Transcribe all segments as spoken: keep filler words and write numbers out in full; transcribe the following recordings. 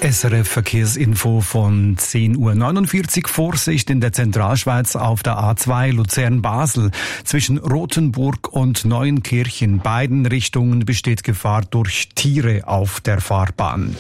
S R F-Verkehrsinfo von zehn Uhr neunundvierzig. Vorsicht in der Zentralschweiz auf der A zwei Luzern-Basel. Zwischen Rothenburg und Neuenkirchen, beiden Richtungen, besteht Gefahr durch Tiere auf der Fahrbahn.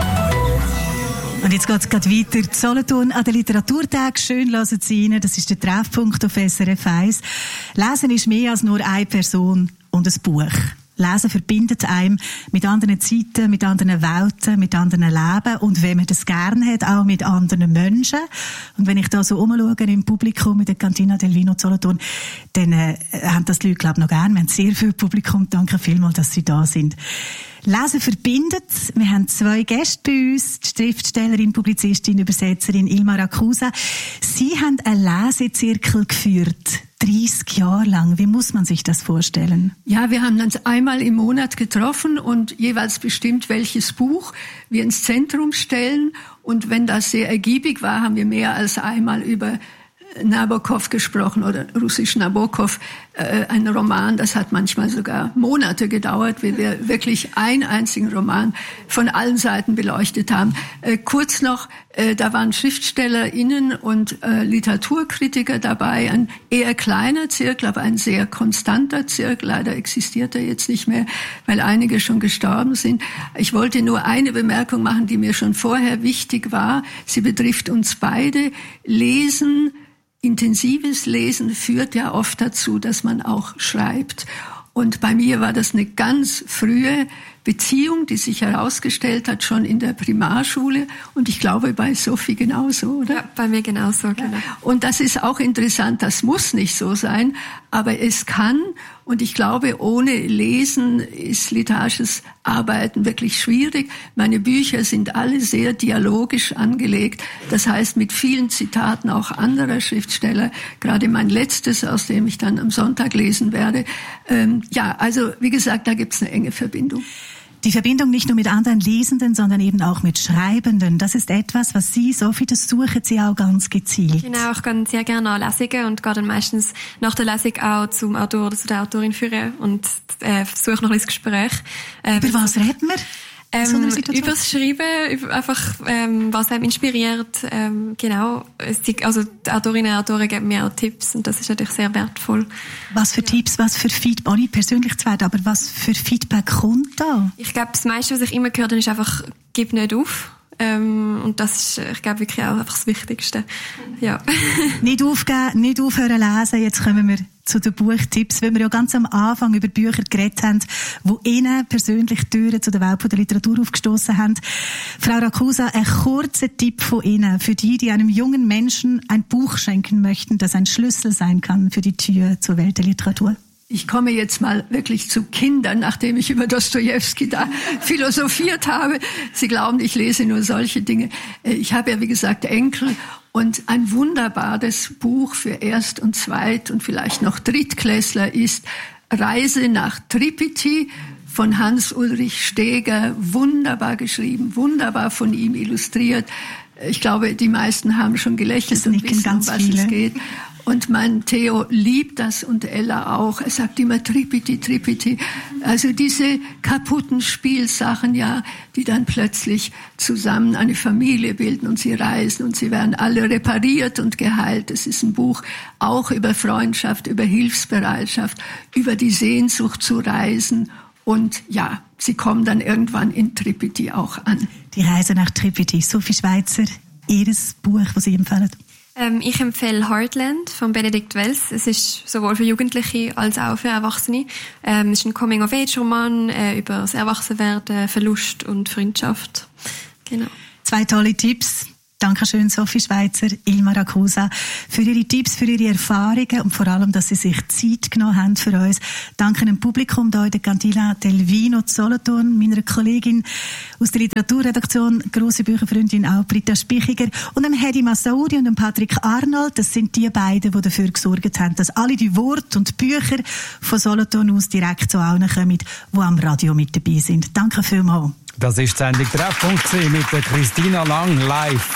Und jetzt geht es gerade weiter. Solothurn an den Literaturtagen. Schön hören Sie rein. Das ist der Treffpunkt auf S R F eins. Lesen ist mehr als nur eine Person und ein Buch. Lesen verbindet einem mit anderen Zeiten, mit anderen Welten, mit anderen Leben und wenn man das gerne hat, auch mit anderen Menschen. Und wenn ich da so umschaue im Publikum in der Cantina del Vino Solothurn, dann äh, haben das die Leute, glaube ich, noch gerne. Wir haben sehr viel Publikum. Danke vielmals, dass Sie da sind. Lesen verbindet. Wir haben zwei Gäste bei uns, die Schriftstellerin, Publizistin, Übersetzerin Ilma Rakusa. Sie haben einen Lesezirkel geführt, dreissig Jahre lang. Wie muss man sich das vorstellen? Ja, wir haben uns einmal im Monat getroffen und jeweils bestimmt, welches Buch wir ins Zentrum stellen. Und wenn das sehr ergiebig war, haben wir mehr als einmal über Nabokov gesprochen oder russisch Nabokov, äh, ein Roman, das hat manchmal sogar Monate gedauert, wie wir wirklich einen einzigen Roman von allen Seiten beleuchtet haben. Äh, kurz noch, äh, da waren SchriftstellerInnen und äh, Literaturkritiker dabei, ein eher kleiner Zirkel, aber ein sehr konstanter Zirkel. Leider existiert er jetzt nicht mehr, weil einige schon gestorben sind. Ich wollte nur eine Bemerkung machen, die mir schon vorher wichtig war. Sie betrifft uns beide. Lesen, intensives Lesen führt ja oft dazu, dass man auch schreibt. Und bei mir war das eine ganz frühe Beziehung, die sich herausgestellt hat, schon in der Primarschule. Und ich glaube, bei Sophie genauso, oder? Ja, bei mir genauso, genau. Und das ist auch interessant, das muss nicht so sein, aber es kann. Und ich glaube, ohne Lesen ist literarisches Arbeiten wirklich schwierig. Meine Bücher sind alle sehr dialogisch angelegt. Das heißt, mit vielen Zitaten auch anderer Schriftsteller. Gerade mein letztes, aus dem ich dann am Sonntag lesen werde. Ähm, ja, also wie gesagt, da gibt's eine enge Verbindung. Die Verbindung nicht nur mit anderen Lesenden, sondern eben auch mit Schreibenden. Das ist etwas, was Sie, Sophie, das suchen Sie auch ganz gezielt. Genau, ich gehe sehr gerne an Lesungen und gehe dann meistens nach der Lesung auch zum Autor oder zu der Autorin führen und äh, suche noch ein Gespräch. Äh, Über was reden wir? Ähm, so über das Schreiben, über einfach, ähm, was einem inspiriert, ähm, genau. Also, die Autorinnen und Autoren geben mir auch Tipps und das ist natürlich sehr wertvoll. Was für ja. Tipps, was für Feedback, ohne persönlich zu werden, aber was für Feedback kommt da? Ich glaube, das meiste, was ich immer gehört habe, ist einfach, gib nicht auf. Ähm, und das ist, ich glaube, wirklich auch einfach das Wichtigste. Ja. Nicht aufgeben, nicht aufhören lesen. Jetzt kommen wir zu den Buchtipps, weil wir ja ganz am Anfang über Bücher geredet haben, die Ihnen persönlich Türen zu der Welt der Literatur aufgestoßen haben. Frau Rakusa, ein kurzer Tipp von Ihnen für die, die einem jungen Menschen ein Buch schenken möchten, das ein Schlüssel sein kann für die Tür zur Welt der Literatur. Ich komme jetzt mal wirklich zu Kindern, nachdem ich über Dostojewski da philosophiert habe. Sie glauben, ich lese nur solche Dinge. Ich habe ja, wie gesagt, Enkel und ein wunderbares Buch für Erst- und Zweit- und vielleicht noch Drittklässler ist Reise nach Tripiti von Hans-Ulrich Steger. Wunderbar geschrieben, wunderbar von ihm illustriert. Ich glaube, die meisten haben schon gelächelt und wissen, um was viele. es geht. Und mein Theo liebt das und Ella auch. Er sagt immer Tripiti, Tripiti. Also diese kaputten Spielsachen, ja, die dann plötzlich zusammen eine Familie bilden und sie reisen und sie werden alle repariert und geheilt. Es ist ein Buch auch über Freundschaft, über Hilfsbereitschaft, über die Sehnsucht zu reisen. Und ja, sie kommen dann irgendwann in Tripiti auch an. Die Reise nach Tripiti. Sophie Schweizer, Ihres Buch, das Sie empfehlen? Ähm, ich empfehle Heartland von Benedikt Wells. Es ist sowohl für Jugendliche als auch für Erwachsene. Ähm, es ist ein Coming-of-Age-Roman äh, über das Erwachsenwerden, Verlust und Freundschaft. Genau. Zwei tolle Tipps. Dankeschön, Sophie Schweizer, Ilma Rakusa, für Ihre Tipps, für Ihre Erfahrungen und vor allem, dass Sie sich Zeit genommen haben für uns. Danke dem Publikum hier in der Cantina del Vino Solothurn, meiner Kollegin aus der Literaturredaktion, grosse Bücherfreundin auch, Britta Spichiger, und dem Hedi Massaoudi und dem Patrick Arnold. Das sind die beiden, die dafür gesorgt haben, dass alle die Worte und Bücher von Solothurn aus direkt zu allen kommen, die am Radio mit dabei sind. Danke vielmals. Das ist die Sendung Treffpunkt mit der Christina Lang live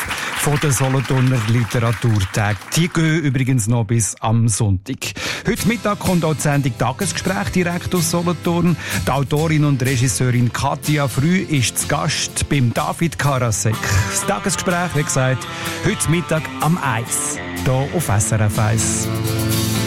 von den Solothurner Literaturtagen. Die gehen übrigens noch bis am Sonntag. Heute Mittag kommt auch die Sendung Tagesgespräch direkt aus Solothurn. Die Autorin und Regisseurin Katja Früh ist zu Gast beim David Karasek. Das Tagesgespräch, wie gesagt, heute Mittag am eins, hier auf S R F eins.